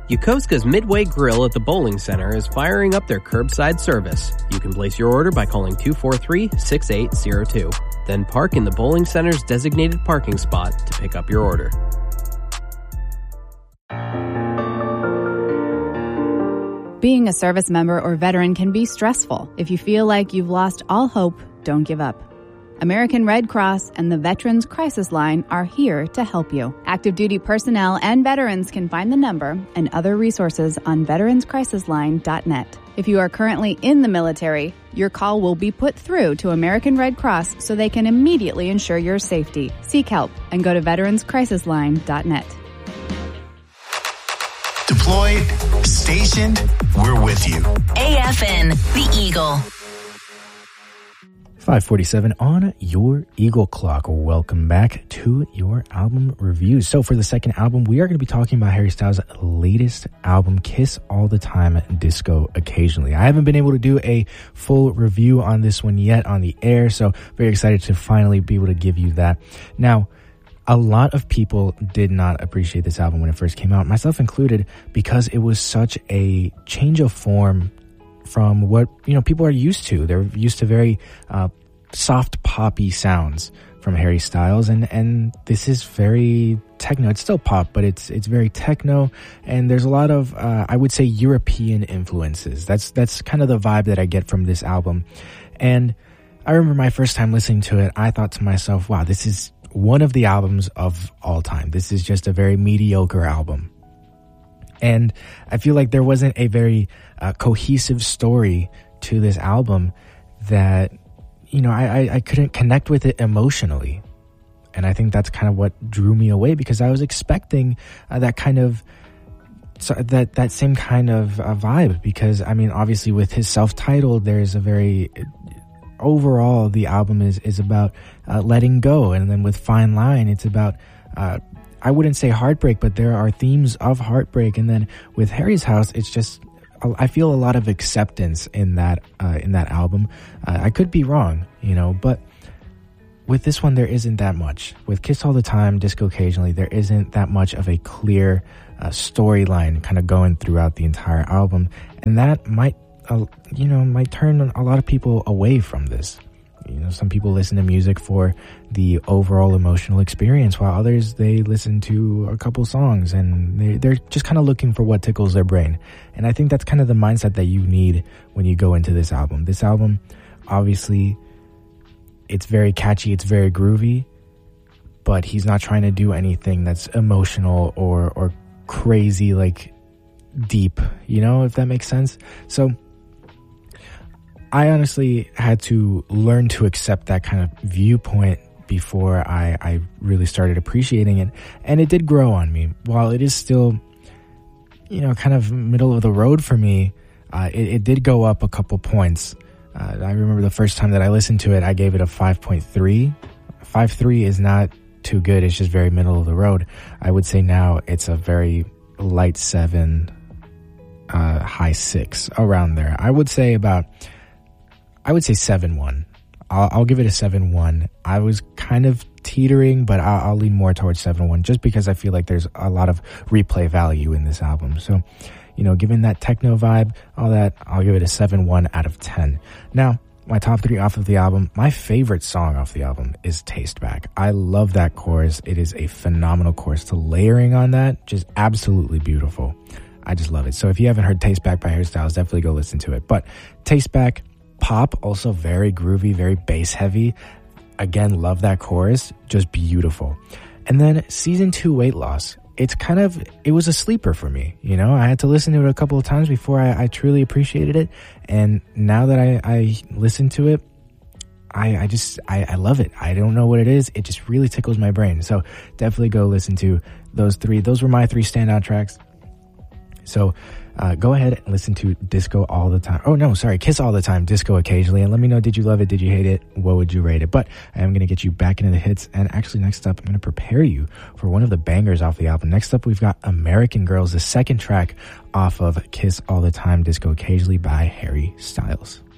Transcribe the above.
Yokosuka's Midway Grill at the Bowling Center is firing up their curbside service. You can place your order by calling 243-6802. Then park in the Bowling Center's designated parking spot to pick up your order. Being a service member or veteran can be stressful. If you feel like you've lost all hope, don't give up. American Red Cross and the Veterans Crisis Line are here to help you. Active duty personnel and veterans can find the number and other resources on veteranscrisisline.net. If you are currently in the military, your call will be put through to American Red Cross so they can immediately ensure your safety. Seek help and go to veteranscrisisline.net. Deployed, stationed, we're with you. AFN, the Eagle. 5:47 on your Eagle Clock. Welcome back to your album reviews. So for the second album, we are going to be talking about Harry Styles' latest album, Kiss All the Time, Disco Occasionally. I haven't been able to do a full review on this one yet on the air, so very excited to finally be able to give you that. Now, a lot of people did not appreciate this album when it first came out, myself included, because it was such a change of form from what, people are used to. They're used to very soft poppy sounds from Harry Styles, and this is very techno. It's still pop, but it's very techno, and there's a lot of I would say European influences. That's kind of the vibe that I get from this album. And I remember my first time listening to it, I thought to myself, wow, this is one of the albums of all time. This is just a very mediocre album. And I feel like there wasn't a very cohesive story to this album that, I couldn't connect with it emotionally. And I think that's kind of what drew me away, because I was expecting that kind of, that same kind of vibe. Because, obviously with his self-titled, there's a very, overall, the album is about letting go. And then with Fine Line, it's about, I wouldn't say heartbreak, but there are themes of heartbreak. And then with Harry's House, it's just, I feel a lot of acceptance in that album. I could be wrong, but with this one, there isn't that much. With Kiss All the Time, Disco Occasionally, there isn't that much of a clear storyline kind of going throughout the entire album. And that might turn a lot of people away from this. Some people listen to music for the overall emotional experience, while others, they listen to a couple songs and they're just kind of looking for what tickles their brain. And I think that's kind of the mindset that you need when you go into this album. This album, obviously, it's very catchy, it's very groovy, but he's not trying to do anything that's emotional or crazy, like deep, if that makes sense. So I honestly had to learn to accept that kind of viewpoint before I really started appreciating it. And it did grow on me. While it is still, kind of middle of the road for me, it did go up a couple points. I remember the first time that I listened to it, I gave it a 5.3. 5.3 is not too good. It's just very middle of the road. I would say now it's a very light 7, high 6, around there. I would say 7.1. I'll give it a 7.1. I was kind of teetering, but I'll lean more towards 7.1 just because I feel like there's a lot of replay value in this album. So, given that techno vibe, all that, I'll give it a 7.1 out of 10. Now, my top 3 off of the album, my favorite song off the album is Taste Back. I love that chorus. It is a phenomenal chorus. The layering on that, just absolutely beautiful. I just love it. So if you haven't heard Taste Back by Harry Styles, definitely go listen to it. But Taste Back, pop, also very groovy, very bass heavy. Again, love that chorus, just beautiful. And then Season 2, Weight Loss. It was a sleeper for me. I had to listen to it a couple of times before I truly appreciated it. And now that I listen to it, I love it. I don't know what it is. It just really tickles my brain. So definitely go listen to those 3. Those were my 3 standout tracks. So go ahead and listen to Disco All the Time. Oh, no, sorry. Kiss All the Time, Disco Occasionally. And let me know, did you love it? Did you hate it? What would you rate it? But I am going to get you back into the hits. And actually, next up, I'm going to prepare you for one of the bangers off the album. Next up, we've got American Girls, the second track off of Kiss All the Time, Disco Occasionally by Harry Styles.